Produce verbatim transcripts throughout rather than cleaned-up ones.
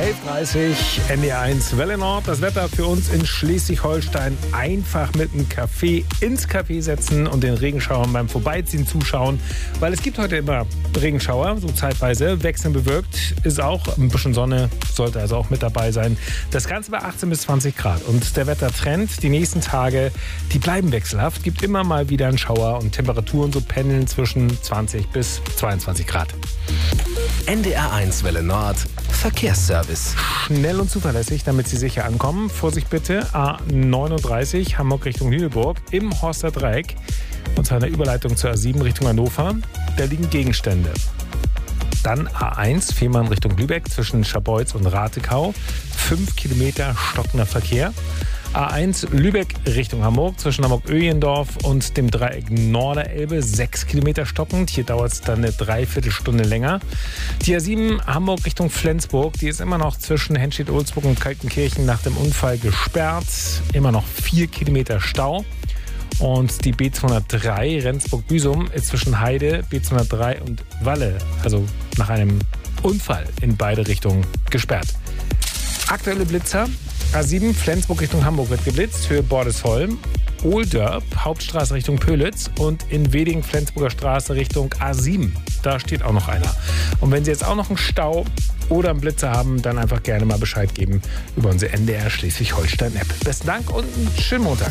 elf Uhr dreißig, N D R eins Welle Nord. Das Wetter für uns in Schleswig-Holstein: einfach mit einem Kaffee ins Café setzen und den Regenschauern beim Vorbeiziehen zuschauen. Weil es gibt heute immer Regenschauer, so zeitweise, wechselnd bewölkt. Ist auch ein bisschen Sonne, sollte also auch mit dabei sein. Das Ganze bei achtzehn bis zwanzig Grad. Und der Wettertrend, die nächsten Tage, die bleiben wechselhaft. Gibt immer mal wieder einen Schauer und Temperaturen so pendeln zwischen zwanzig bis zweiundzwanzig Grad. N D R eins Welle Nord Verkehrsservice. Schnell und zuverlässig, damit Sie sicher ankommen. Vorsicht bitte, A neununddreißig, Hamburg Richtung Lüneburg, im Horster Dreieck. Und zwar in der Überleitung zur A sieben Richtung Hannover. Da liegen Gegenstände. Dann A eins, Fehmarn Richtung Lübeck, zwischen Scharbeutz und Ratekau. Fünf Kilometer stockender Verkehr. A eins Lübeck Richtung Hamburg, zwischen Hamburg-Öhlendorf und dem Dreieck Norderelbe, sechs Kilometer stockend. Hier dauert es dann eine Dreiviertelstunde länger. Die A sieben Hamburg Richtung Flensburg, die ist immer noch zwischen Henstedt-Ulzburg und Kaltenkirchen nach dem Unfall gesperrt. Immer noch vier Kilometer Stau. Und die B zweihundertdrei Rendsburg-Büsum ist zwischen Heide, B zweihundertdrei und Walle, also nach einem Unfall in beide Richtungen gesperrt. Aktuelle Blitzer: A sieben Flensburg Richtung Hamburg wird geblitzt, Höhe Bordesholm, Ohldörp, Hauptstraße Richtung Pölitz und in Weding Flensburger Straße Richtung A sieben. Da steht auch noch einer. Und wenn Sie jetzt auch noch einen Stau oder einen Blitzer haben, dann einfach gerne mal Bescheid geben über unsere N D R Schleswig-Holstein-App. Besten Dank und einen schönen Montag.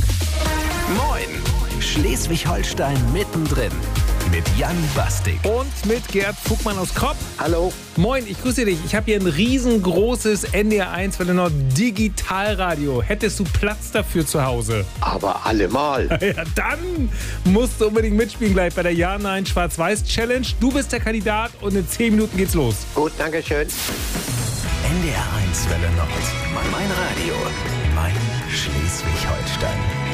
Moin, Schleswig-Holstein mittendrin. Mit Jan Bastik. Und mit Gerd Fugmann aus Kropp. Hallo. Moin, ich grüße dich. Ich habe hier ein riesengroßes N D R eins Welle Nord Digitalradio. Hättest du Platz dafür zu Hause? Aber allemal. Ja, dann musst du unbedingt mitspielen gleich bei der Ja-Nein-Schwarz-Weiß-Challenge. Du bist der Kandidat und in zehn Minuten geht's los. Gut, danke schön. N D R eins Welle Nord. Mein Radio. Mein Schleswig-Holstein.